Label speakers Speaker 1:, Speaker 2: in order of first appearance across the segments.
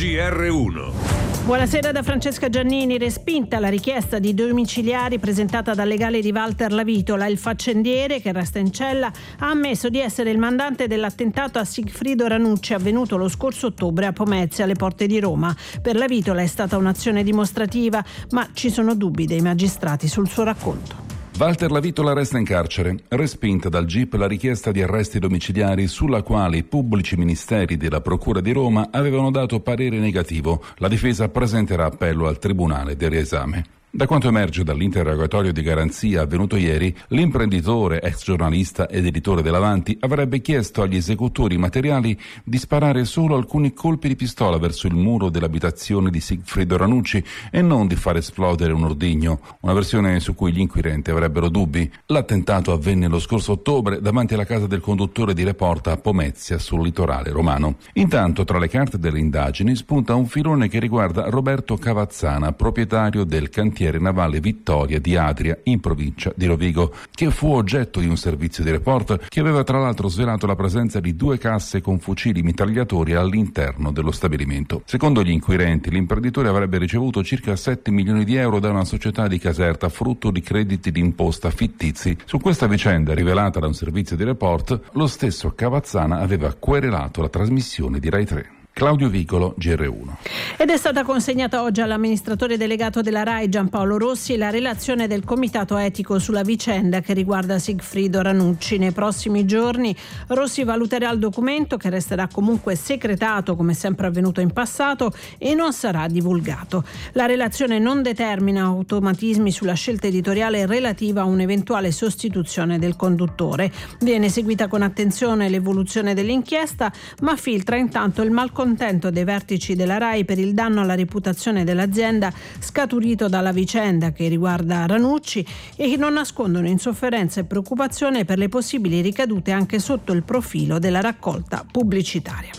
Speaker 1: GR1.
Speaker 2: Buonasera da Francesca Giannini. Respinta la richiesta di domiciliari presentata dal legale di Walter Lavitola. Il faccendiere, che resta in cella, ha ammesso di essere il mandante dell'attentato a Sigfrido Ranucci avvenuto lo scorso ottobre a Pomezia, alle porte di Roma. Per Lavitola è stata un'azione dimostrativa, ma ci sono dubbi dei magistrati sul suo racconto.
Speaker 3: Walter Lavitola resta in carcere. Respinta dal GIP la richiesta di arresti domiciliari sulla quale i pubblici ministeri della Procura di Roma avevano dato parere negativo. La difesa presenterà appello al Tribunale del riesame. Da quanto emerge dall'interrogatorio di garanzia avvenuto ieri, l'imprenditore, ex giornalista ed editore dell'Avanti, avrebbe chiesto agli esecutori materiali di sparare solo alcuni colpi di pistola verso il muro dell'abitazione di Sigfrido Ranucci e non di far esplodere un ordigno, una versione su cui gli inquirenti avrebbero dubbi. L'attentato avvenne lo scorso ottobre davanti alla casa del conduttore di Reporta a Pomezia, sul litorale romano. Intanto, tra le carte delle indagini spunta un filone che riguarda Roberto Cavazzana, proprietario del cantiere navale Vittoria di Adria, in provincia di Rovigo, che fu oggetto di un servizio di report che aveva tra l'altro svelato la presenza di 2 casse con fucili mitragliatori all'interno dello stabilimento. Secondo gli inquirenti, l'imprenditore avrebbe ricevuto circa 7 milioni di euro da una società di Caserta, frutto di crediti d'imposta fittizi. Su questa vicenda, rivelata da un servizio di report, lo stesso Cavazzana aveva querelato la trasmissione di Rai 3. Claudio Vicolo, GR1.
Speaker 2: Ed è stata consegnata oggi all'amministratore delegato della RAI Giampaolo Rossi la relazione del comitato etico sulla vicenda che riguarda Sigfrido Ranucci. Nei prossimi giorni Rossi valuterà il documento, che resterà comunque segretato come sempre avvenuto in passato e non sarà divulgato. La relazione non determina automatismi sulla scelta editoriale relativa a un'eventuale sostituzione del conduttore. Viene seguita con attenzione l'evoluzione dell'inchiesta, ma filtra intanto il malcontento dei vertici della RAI per il danno alla reputazione dell'azienda scaturito dalla vicenda che riguarda Ranucci e che non nascondono insofferenza e preoccupazione per le possibili ricadute anche sotto il profilo della raccolta pubblicitaria.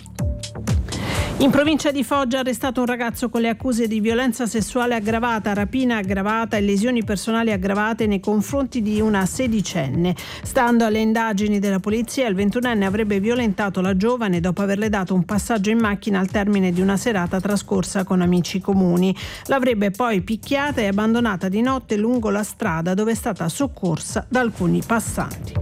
Speaker 2: In provincia di Foggia arrestato un ragazzo con le accuse di violenza sessuale aggravata, rapina aggravata e lesioni personali aggravate nei confronti di una sedicenne. Stando alle indagini della polizia, il 21enne avrebbe violentato la giovane dopo averle dato un passaggio in macchina al termine di una serata trascorsa con amici comuni. L'avrebbe poi picchiata e abbandonata di notte lungo la strada, dove è stata soccorsa da alcuni passanti.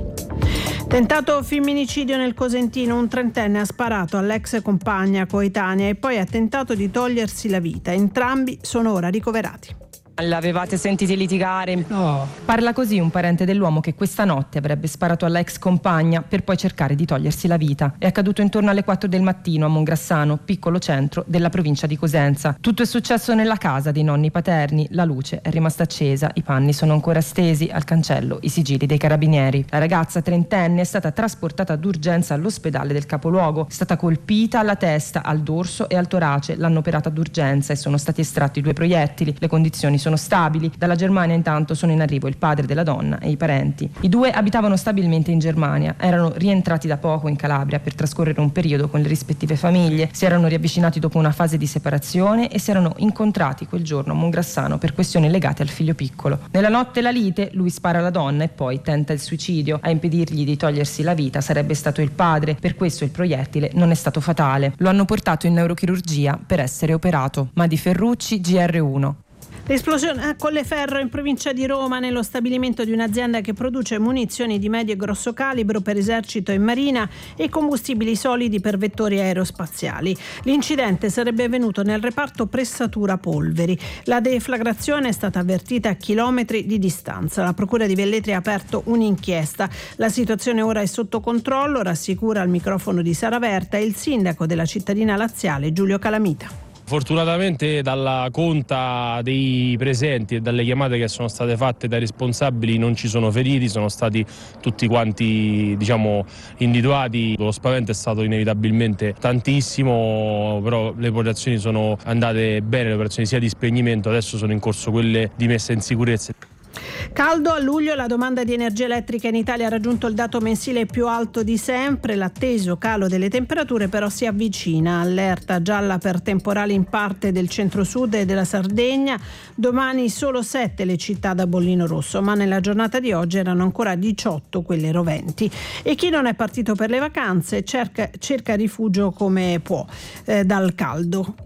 Speaker 2: Tentato femminicidio nel Cosentino, un trentenne ha sparato all'ex compagna coetanea e poi ha tentato di togliersi la vita. Entrambi sono ora ricoverati.
Speaker 4: L'avevate sentiti litigare?
Speaker 5: No.
Speaker 4: Parla così un parente dell'uomo che questa notte avrebbe sparato alla ex compagna per poi cercare di togliersi la vita. È accaduto intorno alle 4 del mattino a Mongrassano, piccolo centro della provincia di Cosenza. Tutto è successo nella casa dei nonni paterni. La luce è rimasta accesa, i panni sono ancora stesi, al cancello i sigilli dei carabinieri. La ragazza trentenne è stata trasportata d'urgenza all'ospedale del capoluogo. È stata colpita alla testa, al dorso e al torace. L'hanno operata d'urgenza e sono stati estratti 2 proiettili. Le condizioni sono stabili. Dalla Germania intanto sono in arrivo il padre della donna e i parenti. I 2 abitavano stabilmente in Germania, erano rientrati da poco in Calabria per trascorrere un periodo con le rispettive famiglie, si erano riavvicinati dopo una fase di separazione e si erano incontrati quel giorno a Mongrassano per questioni legate al figlio piccolo. Nella notte la lite, lui spara alla donna e poi tenta il suicidio. A impedirgli di togliersi la vita sarebbe stato il padre, per questo il proiettile non è stato fatale. Lo hanno portato in neurochirurgia per essere operato. Madi Ferrucci, GR1.
Speaker 2: L'esplosione a Colleferro in provincia di Roma, nello stabilimento di un'azienda che produce munizioni di medio e grosso calibro per esercito e marina e combustibili solidi per vettori aerospaziali. L'incidente sarebbe avvenuto nel reparto pressatura polveri. La deflagrazione è stata avvertita a chilometri di distanza. La procura di Velletri ha aperto un'inchiesta. La situazione ora è sotto controllo, rassicura al microfono di Sara Verta il sindaco della cittadina laziale Giulio Calamita.
Speaker 5: Fortunatamente dalla conta dei presenti e dalle chiamate che sono state fatte dai responsabili non ci sono feriti, sono stati tutti quanti individuati. Lo spavento è stato inevitabilmente tantissimo, però le operazioni sono andate bene, le operazioni sia di spegnimento, adesso sono in corso quelle di messa in sicurezza.
Speaker 2: Caldo a luglio, la domanda di energia elettrica in Italia ha raggiunto il dato mensile più alto di sempre. L'atteso calo delle temperature però si avvicina. Allerta gialla per temporali in parte del centro-sud e della Sardegna. Domani solo 7 le città da bollino rosso, ma nella giornata di oggi erano ancora 18 quelle roventi. E chi non è partito per le vacanze cerca rifugio come può dal caldo.